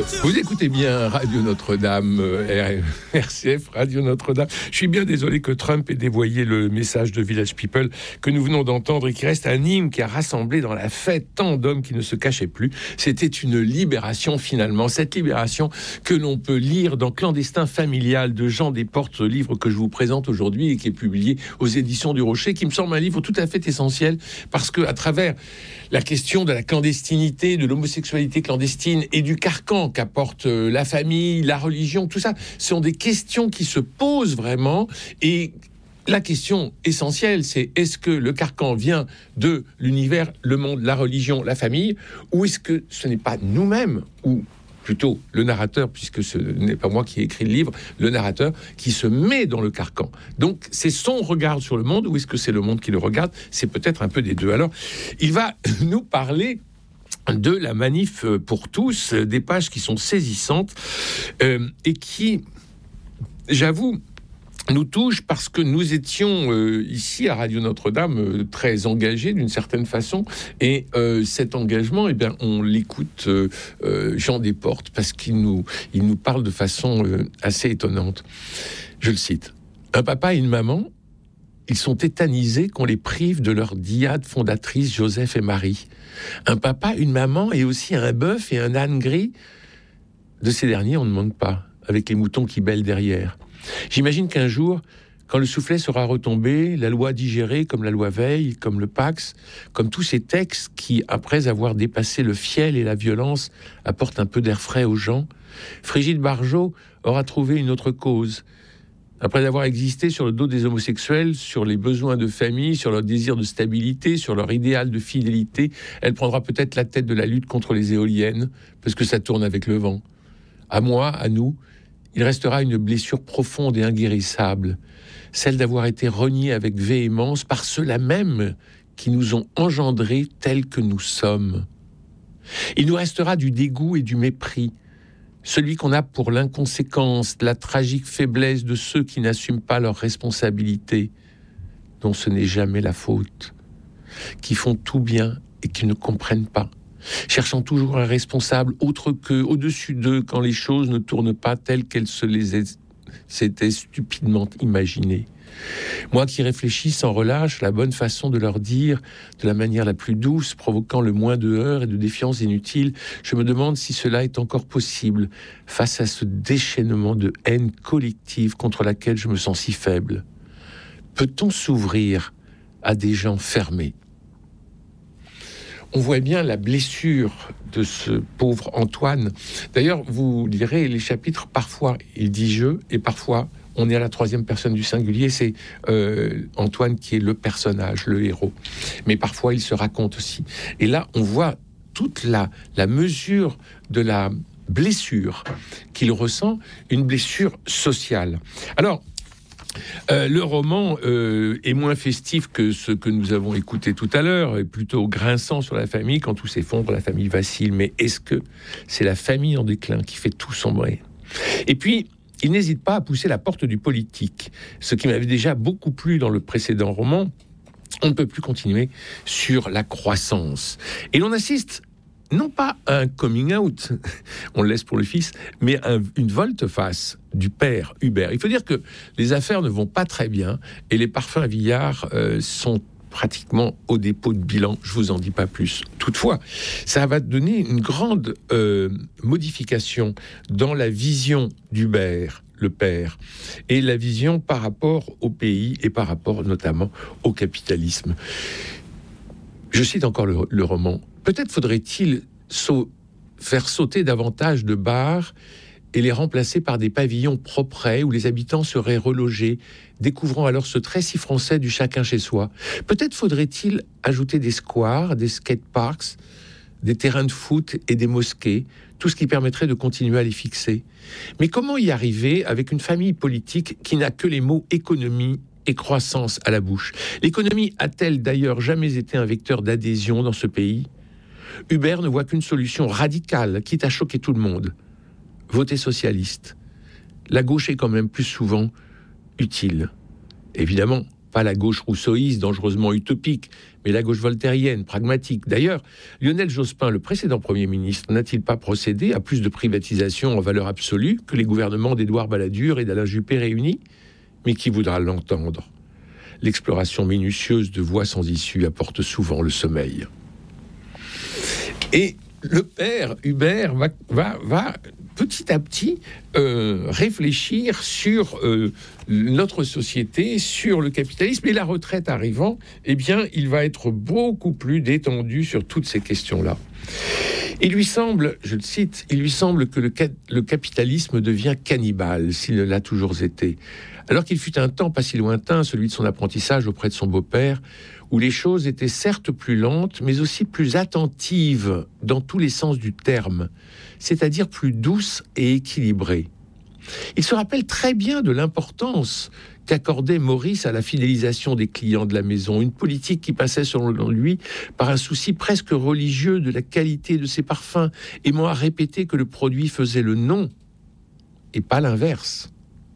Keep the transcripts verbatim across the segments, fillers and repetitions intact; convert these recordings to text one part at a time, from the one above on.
Vous écoutez bien Radio Notre-Dame, euh, R C F, Radio Notre-Dame. Je suis bien désolé que Trump ait dévoyé le message de Village People que nous venons d'entendre et qui reste un hymne qui a rassemblé dans la fête tant d'hommes qui ne se cachaient plus. C'était une libération finalement, cette libération que l'on peut lire dans Clandestin familial de Jean Desportes, ce livre que je vous présente aujourd'hui et qui est publié aux éditions du Rocher, qui me semble un livre tout à fait essentiel parce que à travers la question de la clandestinité, de l'homosexualité clandestine et du carcan qu'apporte la famille, la religion, tout ça, ce sont des questions qui se posent vraiment. Et la question essentielle, c'est est-ce que le carcan vient de l'univers, le monde, la religion, la famille, ou est-ce que ce n'est pas nous-mêmes, ou plutôt le narrateur, puisque ce n'est pas moi qui ai écrit le livre, le narrateur qui se met dans le carcan. Donc c'est son regard sur le monde, ou est-ce que c'est le monde qui le regarde? C'est peut-être un peu des deux. Alors, il va nous parler de la manif pour tous, des pages qui sont saisissantes euh, et qui, j'avoue, nous touchent parce que nous étions euh, ici à Radio Notre-Dame euh, très engagés d'une certaine façon, et euh, cet engagement, eh bien, on l'écoute euh, euh, Jean Desportes parce qu'il nous, il nous parle de façon euh, assez étonnante. Je le cite. Un papa et une maman, ils sont tétanisés qu'on les prive de leur dyade fondatrice Joseph et Marie. Un papa, une maman et aussi un bœuf et un âne gris. De ces derniers, on ne manque pas, avec les moutons qui bêlent derrière. J'imagine qu'un jour, quand le soufflet sera retombé, la loi digérée comme la loi Veil, comme le Pax, comme tous ces textes qui, après avoir dépassé le fiel et la violence, apportent un peu d'air frais aux gens, Frigide Barjot aura trouvé une autre cause. Après avoir existé sur le dos des homosexuels, sur les besoins de famille, sur leur désir de stabilité, sur leur idéal de fidélité, elle prendra peut-être la tête de la lutte contre les éoliennes, parce que ça tourne avec le vent. À moi, à nous, il restera une blessure profonde et inguérissable, celle d'avoir été reniés avec véhémence par ceux-là même qui nous ont engendrés tels que nous sommes. Il nous restera du dégoût et du mépris, celui qu'on a pour l'inconséquence, la tragique faiblesse de ceux qui n'assument pas leurs responsabilités, dont ce n'est jamais la faute, qui font tout bien et qui ne comprennent pas, cherchant toujours un responsable autre qu'eux, au-dessus d'eux, quand les choses ne tournent pas telles qu'elles se les s'étaient stupidement imaginées. Moi qui réfléchis sans relâche la bonne façon de leur dire, de la manière la plus douce, provoquant le moins de heurts et de défiance inutiles, je me demande si cela est encore possible face à ce déchaînement de haine collective contre laquelle je me sens si faible. Peut-on s'ouvrir à des gens fermés ? On voit bien la blessure de ce pauvre Antoine. D'ailleurs, vous lirez les chapitres, parfois il dit « je » et parfois on est à la troisième personne du singulier, c'est euh, Antoine qui est le personnage, le héros. Mais parfois il se raconte aussi. Et là, on voit toute la, la mesure de la blessure qu'il ressent, une blessure sociale. Alors, Euh, le roman euh, est moins festif que ce que nous avons écouté tout à l'heure, est plutôt grinçant sur la famille. Quand tout s'effondre, la famille vacille. Mais est-ce que c'est la famille en déclin qui fait tout sombrer ? Et puis, il n'hésite pas à pousser la porte du politique, ce qui m'avait déjà beaucoup plu dans le précédent roman. On ne peut plus continuer sur la croissance. Et l'on assiste non pas à un coming out, on le laisse pour le fils, mais un, une volte-face du père Hubert. Il faut dire que les affaires ne vont pas très bien et les parfums Villard euh, sont pratiquement au dépôt de bilan, je vous en dis pas plus. Toutefois, ça va donner une grande euh, modification dans la vision d'Hubert, le père, et la vision par rapport au pays et par rapport notamment au capitalisme. Je cite encore le, le roman. Peut-être faudrait-il sau- faire sauter davantage de bars et les remplacer par des pavillons propres où les habitants seraient relogés, découvrant alors ce trait si français du chacun chez soi. Peut-être faudrait-il ajouter des squares, des skateparks, des terrains de foot et des mosquées, tout ce qui permettrait de continuer à les fixer. Mais comment y arriver avec une famille politique qui n'a que les mots économie et croissance à la bouche ? L'économie a-t-elle d'ailleurs jamais été un vecteur d'adhésion dans ce pays ? Hubert ne voit qu'une solution radicale, quitte à choquer tout le monde. Voter socialiste. La gauche est quand même plus souvent utile. Évidemment, pas la gauche rousseauiste, dangereusement utopique, mais la gauche voltairienne, pragmatique. D'ailleurs, Lionel Jospin, le précédent Premier ministre, n'a-t-il pas procédé à plus de privatisation en valeur absolue que les gouvernements d'Édouard Balladur et d'Alain Juppé réunis ? Mais qui voudra l'entendre ? L'exploration minutieuse de voies sans issue apporte souvent le sommeil. Et le père Hubert va, va, va petit à petit euh, réfléchir sur euh, notre société, sur le capitalisme, et la retraite arrivant, eh bien, il va être beaucoup plus détendu sur toutes ces questions-là. Il lui semble, je le cite, il lui semble que le, ca- le capitalisme devient cannibale, s'il ne l'a toujours été. Alors qu'il fut un temps pas si lointain, celui de son apprentissage auprès de son beau-père, où les choses étaient certes plus lentes, mais aussi plus attentives dans tous les sens du terme, c'est-à-dire plus douces et équilibrées. Il se rappelle très bien de l'importance qu'accordait Maurice à la fidélisation des clients de la maison, une politique qui passait selon lui par un souci presque religieux de la qualité de ses parfums, aimant à répéter que le produit faisait le nom et pas l'inverse.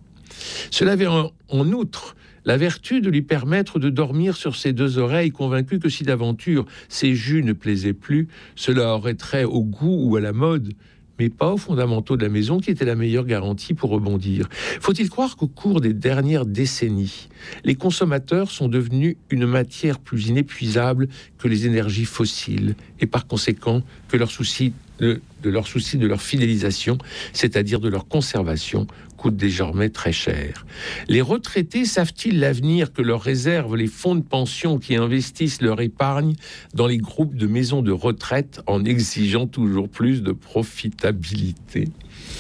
Cela avait en, en outre la vertu de lui permettre de dormir sur ses deux oreilles, convaincu que si d'aventure ses jus ne plaisaient plus, cela aurait trait au goût ou à la mode, mais pas aux fondamentaux de la maison qui étaient la meilleure garantie pour rebondir. Faut-il croire qu'au cours des dernières décennies, les consommateurs sont devenus une matière plus inépuisable que les énergies fossiles, et par conséquent que leur souci de, de leur souci de leur fidélisation, c'est-à-dire de leur conservation, coûte désormais très cher. Les retraités savent-ils l'avenir que leur réservent les fonds de pension qui investissent leur épargne dans les groupes de maisons de retraite en exigeant toujours plus de profitabilité ?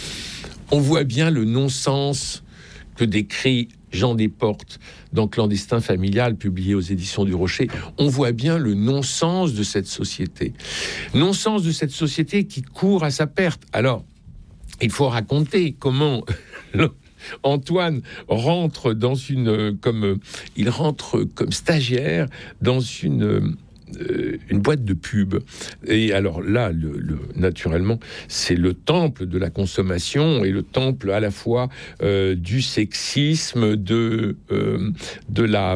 On voit bien le non-sens que décrit Jean Desportes dans Clandestin familial, publié aux éditions du Rocher. On voit bien le non-sens de cette société. Non-sens de cette société qui court à sa perte. Alors, il faut raconter comment Antoine rentre dans une comme il rentre comme stagiaire dans une euh, une boîte de pub. Et alors là, le, le, naturellement, c'est le temple de la consommation et le temple à la fois euh, du sexisme, de euh, de la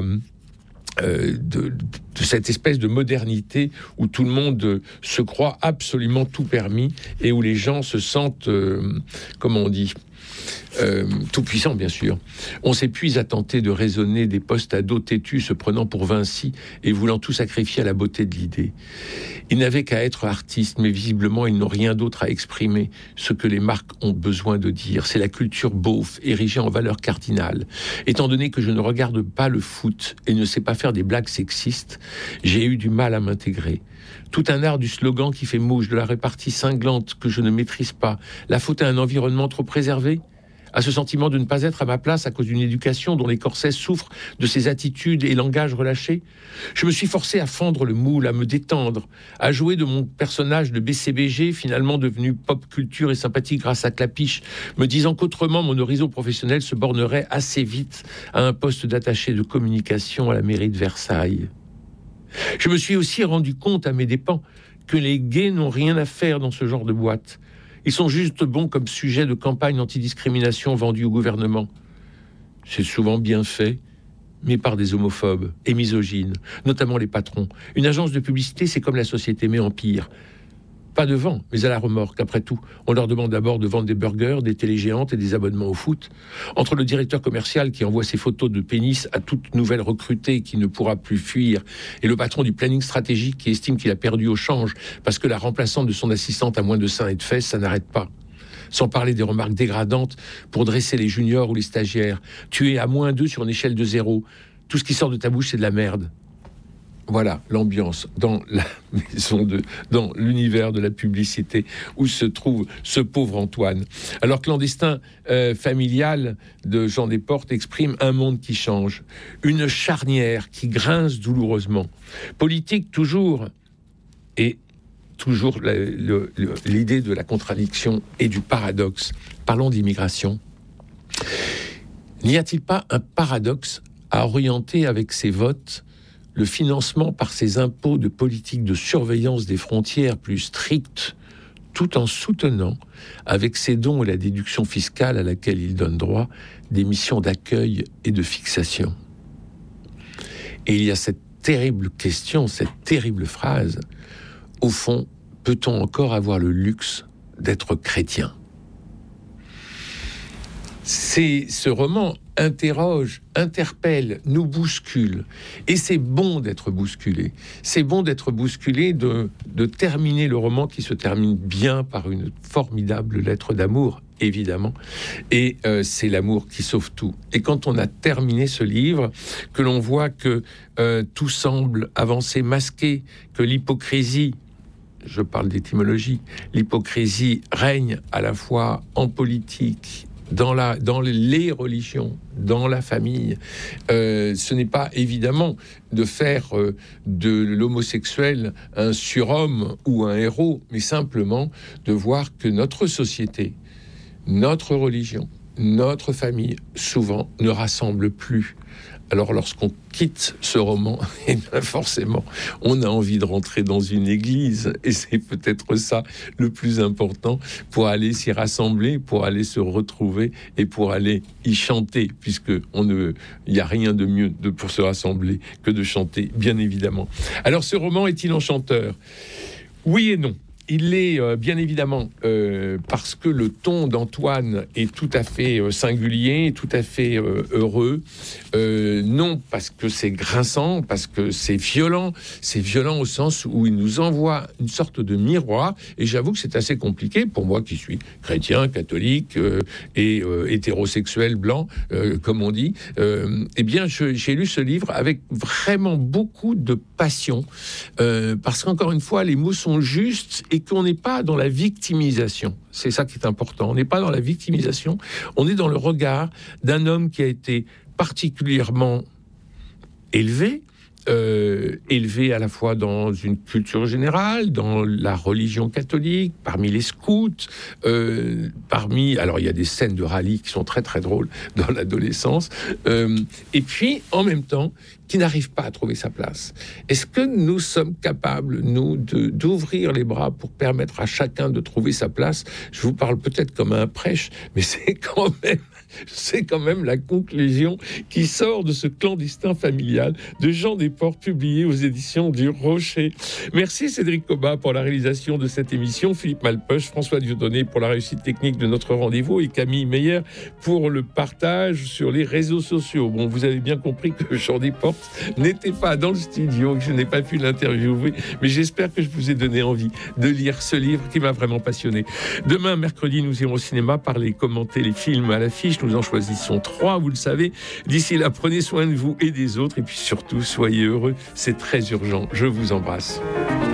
Euh, de, de cette espèce de modernité où tout le monde se croit absolument tout permis et où les gens se sentent, euh, comment on dit, euh, tout puissants, bien sûr. On s'épuise à tenter de raisonner des postes ados têtus se prenant pour Vinci et voulant tout sacrifier à la beauté de l'idée. Ils n'avaient qu'à être artistes, mais visiblement ils n'ont rien d'autre à exprimer. Ce que les marques ont besoin de dire, c'est la culture beauf, érigée en valeur cardinale. Étant donné que je ne regarde pas le foot et ne sais pas faire des blagues sexistes, j'ai eu du mal à m'intégrer. Tout un art du slogan qui fait mouche, de la répartie cinglante que je ne maîtrise pas, la faute à un environnement trop préservé, à ce sentiment de ne pas être à ma place à cause d'une éducation dont les corsets souffrent de ses attitudes et langages relâchés. Je me suis forcé à fendre le moule, à me détendre, à jouer de mon personnage de B C B G, finalement devenu pop culture et sympathique grâce à Clapiche, me disant qu'autrement mon horizon professionnel se bornerait assez vite à un poste d'attaché de communication à la mairie de Versailles. Je me suis aussi rendu compte à mes dépens que les gays n'ont rien à faire dans ce genre de boîte. Ils sont juste bons comme sujet de campagne antidiscrimination vendue au gouvernement. C'est souvent bien fait, mais par des homophobes et misogynes, notamment les patrons. Une agence de publicité, c'est comme la société, mais en pire. Pas de vent, mais à la remorque. Après tout, on leur demande d'abord de vendre des burgers, des télégéantes et des abonnements au foot. Entre le directeur commercial qui envoie ses photos de pénis à toute nouvelle recrutée qui ne pourra plus fuir et le patron du planning stratégique qui estime qu'il a perdu au change parce que la remplaçante de son assistante a moins de seins et de fesses, ça n'arrête pas. Sans parler des remarques dégradantes pour dresser les juniors ou les stagiaires. Tu es à moins deux sur une échelle de zéro. Tout ce qui sort de ta bouche, c'est de la merde. Voilà l'ambiance dans la maison de, dans l'univers de la publicité où se trouve ce pauvre Antoine. Alors, Clandestin euh, familial de Jean Desportes exprime un monde qui change, une charnière qui grince douloureusement. Politique toujours, et toujours la, le, le, l'idée de la contradiction et du paradoxe. Parlons d'immigration. N'y a-t-il pas un paradoxe à orienter avec ses votes le financement par ses impôts de politiques de surveillance des frontières plus strictes, tout en soutenant, avec ses dons et la déduction fiscale à laquelle il donne droit, des missions d'accueil et de fixation. Et il y a cette terrible question, cette terrible phrase, au fond, peut-on encore avoir le luxe d'être chrétien ? C'est, ce roman interroge, interpelle, nous bouscule. Et c'est bon d'être bousculé. C'est bon d'être bousculé, de, de terminer le roman qui se termine bien par une formidable lettre d'amour, évidemment. Et euh, c'est l'amour qui sauve tout. Et quand on a terminé ce livre, que l'on voit que euh, tout semble avancer masqué, que l'hypocrisie, je parle d'étymologie, l'hypocrisie règne à la fois en politique, dans, la, dans les religions, dans la famille. Euh, ce n'est pas évidemment de faire euh, de l'homosexuel un surhomme ou un héros, mais simplement de voir que notre société, notre religion, notre famille, souvent, ne rassemble plus. Alors, lorsqu'on quitte ce roman, et bien forcément, on a envie de rentrer dans une église. Et c'est peut-être ça le plus important pour aller s'y rassembler, pour aller se retrouver et pour aller y chanter, puisque on ne, il n'y a rien de mieux de, pour se rassembler que de chanter, bien évidemment. Alors, ce roman est-il enchanteur ? Oui et non. Il est euh, bien évidemment euh, parce que le ton d'Antoine est tout à fait euh, singulier, tout à fait euh, heureux. Euh, non parce que c'est grinçant, parce que c'est violent. C'est violent au sens où il nous envoie une sorte de miroir. Et j'avoue que c'est assez compliqué pour moi qui suis chrétien, catholique euh, et euh, hétérosexuel blanc, euh, comme on dit. Euh, eh bien, je, j'ai lu ce livre avec vraiment beaucoup de passion, euh, parce qu'encore une fois, les mots sont justes. Et qu'on n'est pas dans la victimisation. C'est ça qui est important. On n'est pas dans la victimisation. On est dans le regard d'un homme qui a été particulièrement élevé, euh, élevé à la fois dans une culture générale, dans la religion catholique, parmi les scouts, euh, parmi... Alors, il y a des scènes de rallye qui sont très, très drôles dans l'adolescence. Euh, et puis, en même temps, qui n'arrive pas à trouver sa place. Est-ce que nous sommes capables, nous, de, d'ouvrir les bras pour permettre à chacun de trouver sa place ? Je vous parle peut-être comme un prêche, mais c'est quand même, c'est quand même la conclusion qui sort de ce clandestin familial de Jean Desportes, publié aux éditions du Rocher. Merci Cédric Cobat pour la réalisation de cette émission, Philippe Malpeuch, François Dieudonné pour la réussite technique de notre rendez-vous et Camille Meyer pour le partage sur les réseaux sociaux. Bon, vous avez bien compris que Jean Desportes n'était pas dans le studio, que je n'ai pas pu l'interviewer, mais j'espère que je vous ai donné envie de lire ce livre qui m'a vraiment passionné. Demain, mercredi, nous irons au cinéma parler, commenter les films à l'affiche. Nous en choisissons trois, vous le savez. D'ici là, prenez soin de vous et des autres, et puis surtout, soyez heureux. C'est très urgent. Je vous embrasse.